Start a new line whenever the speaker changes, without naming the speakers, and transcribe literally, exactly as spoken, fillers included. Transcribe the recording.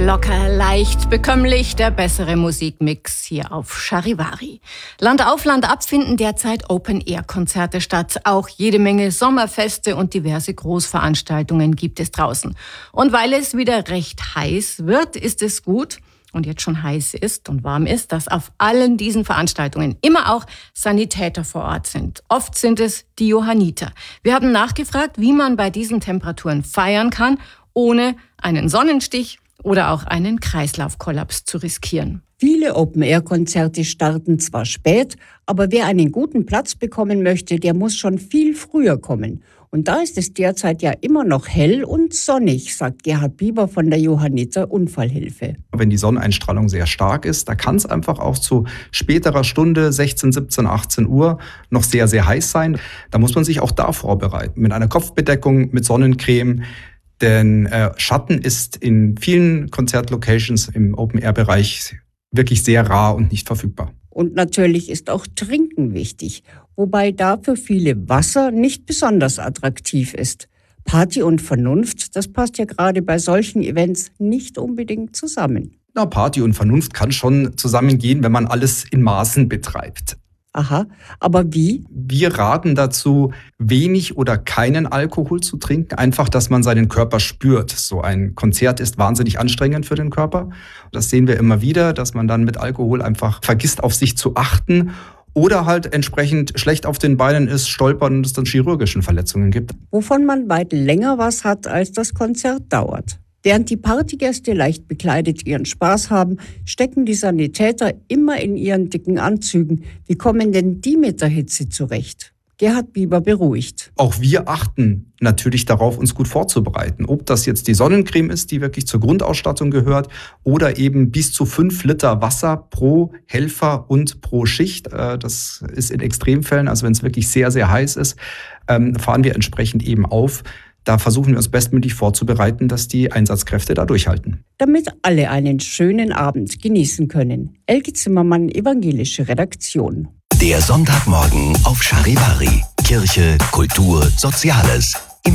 Locker, leicht, bekömmlich, der bessere Musikmix hier auf Charivari. Land auf, Land ab finden derzeit Open-Air-Konzerte statt. Auch jede Menge Sommerfeste und diverse Großveranstaltungen gibt es draußen. Und weil es wieder recht heiß wird, ist es gut, und jetzt schon heiß ist und warm ist, dass auf allen diesen Veranstaltungen immer auch Sanitäter vor Ort sind. Oft sind es die Johanniter. Wir haben nachgefragt, wie man bei diesen Temperaturen feiern kann, ohne einen Sonnenstich oder auch einen Kreislaufkollaps zu riskieren.
Viele Open-Air-Konzerte starten zwar spät, aber wer einen guten Platz bekommen möchte, der muss schon viel früher kommen. Und da ist es derzeit ja immer noch hell und sonnig, sagt Gerhard Bieber von der Johanniter Unfallhilfe.
Wenn die Sonneneinstrahlung sehr stark ist, da kann es einfach auch zu späterer Stunde, sechzehn, siebzehn, achtzehn Uhr, noch sehr, sehr heiß sein. Da muss man sich auch da vorbereiten, mit einer Kopfbedeckung, mit Sonnencreme. Denn äh, Schatten ist in vielen Konzertlocations im Open-Air-Bereich wirklich sehr rar und nicht verfügbar.
Und natürlich ist auch Trinken wichtig, wobei da für viele Wasser nicht besonders attraktiv ist. Party und Vernunft, das passt ja gerade bei solchen Events nicht unbedingt zusammen.
Na, Party und Vernunft kann schon zusammengehen, wenn man alles in Maßen betreibt.
Aha, aber wie?
Wir raten dazu, wenig oder keinen Alkohol zu trinken. Einfach, dass man seinen Körper spürt. So ein Konzert ist wahnsinnig anstrengend für den Körper. Das sehen wir immer wieder, dass man dann mit Alkohol einfach vergisst, auf sich zu achten. Oder halt entsprechend schlecht auf den Beinen ist, stolpert und es dann chirurgische Verletzungen gibt.
Wovon man weit länger was hat, als das Konzert dauert. Während die Partygäste leicht bekleidet ihren Spaß haben, stecken die Sanitäter immer in ihren dicken Anzügen. Wie kommen denn die mit der Hitze zurecht? Gerhard Bieber beruhigt.
Auch wir achten natürlich darauf, uns gut vorzubereiten. Ob das jetzt die Sonnencreme ist, die wirklich zur Grundausstattung gehört, oder eben bis zu fünf Liter Wasser pro Helfer und pro Schicht. Das ist in Extremfällen, also wenn es wirklich sehr, sehr heiß ist, fahren wir entsprechend eben auf. Da versuchen wir uns bestmöglich vorzubereiten, dass die Einsatzkräfte da durchhalten.
Damit alle einen schönen Abend genießen können. Elke Zimmermann, Evangelische Redaktion.
Der Sonntagmorgen auf Charivari. Kirche, Kultur, Soziales.